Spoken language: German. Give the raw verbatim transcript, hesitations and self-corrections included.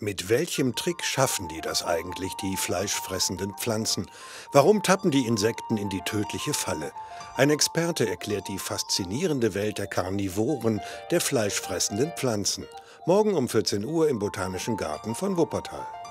Mit welchem Trick schaffen die das eigentlich, die fleischfressenden Pflanzen? Warum tappen die Insekten in die tödliche Falle? Ein Experte erklärt die faszinierende Welt der Karnivoren, der fleischfressenden Pflanzen. Morgen um vierzehn Uhr im Botanischen Garten von Wuppertal.